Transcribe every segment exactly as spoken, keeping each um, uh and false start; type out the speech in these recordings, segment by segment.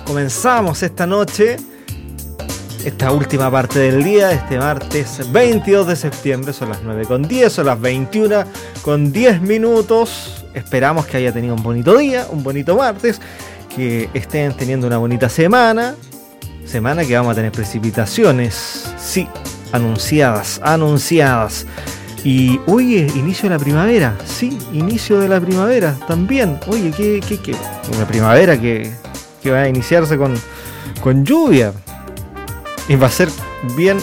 comenzamos esta noche, esta última parte del día, este martes veintidós de septiembre, son las nueve con diez, son las veintiuna con diez minutos. Esperamos que haya tenido un bonito día, un bonito martes, que estén teniendo una bonita semana, semana que vamos a tener precipitaciones, sí, anunciadas, anunciadas. Y, oye, inicio de la primavera, sí, inicio de la primavera también. Oye, ¿qué, qué, qué? Una primavera que, que va a iniciarse con, con lluvia. Y va a ser bien,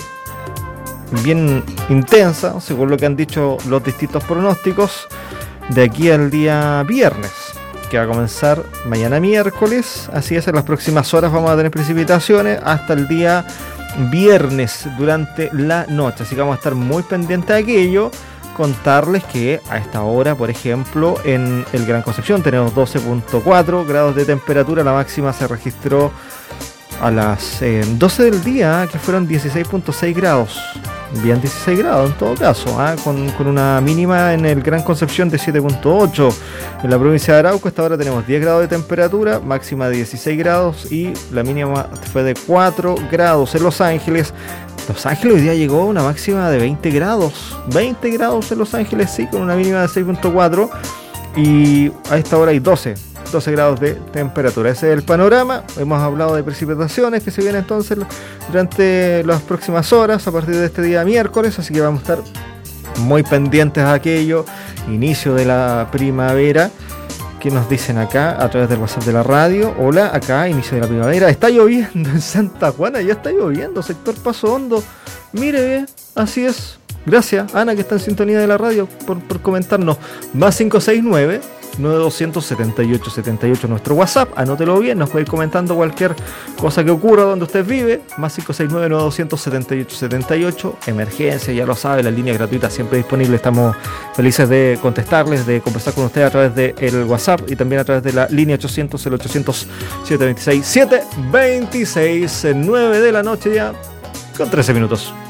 bien intensa, según lo que han dicho los distintos pronósticos, de aquí al día viernes, que va a comenzar mañana miércoles. Así es, en las próximas horas vamos a tener precipitaciones hasta el día viernes durante la noche, así que vamos a estar muy pendientes de aquello. Contarles que a esta hora, por ejemplo, en el Gran Concepción tenemos doce punto cuatro grados de temperatura, la máxima se registró a las eh, doce del día, que fueron dieciséis punto seis grados, bien dieciséis grados en todo caso, ¿eh? con, con una mínima en el Gran Concepción de siete punto ocho. En la provincia de Arauco hasta ahora tenemos diez grados de temperatura, máxima de dieciséis grados y la mínima fue de cuatro grados. En Los Ángeles, Los Ángeles hoy día llegó a una máxima de veinte grados, veinte grados en Los Ángeles, sí, con una mínima de seis punto cuatro, y a esta hora hay doce grados de temperatura. Ese es el panorama. Hemos hablado de precipitaciones que se vienen entonces durante las próximas horas a partir de este día miércoles, así que vamos a estar muy pendientes a aquello. Inicio de la primavera. ¿Qué nos dicen acá a través del WhatsApp de la radio? Hola, acá inicio de la primavera. Está lloviendo en Santa Juana, ya está lloviendo, sector Paso Hondo. Mire, así es. Gracias, Ana, que está en sintonía de la radio, por, por comentarnos. Más cinco seis nueve, nueve dos cero cero, siete ocho siete ocho nuestro WhatsApp. Anótelo bien, nos puede ir comentando cualquier cosa que ocurra donde usted vive. Más cinco seis nueve, nueve dos cero cero, siete ocho siete ocho. Emergencia, ya lo sabe, la línea gratuita siempre disponible. Estamos felices de contestarles, de conversar con usted a través del WhatsApp y también a través de la línea ochocientos, cero ochocientos, setecientos veintiséis, setecientos veintiséis, nueve de la noche ya con trece minutos.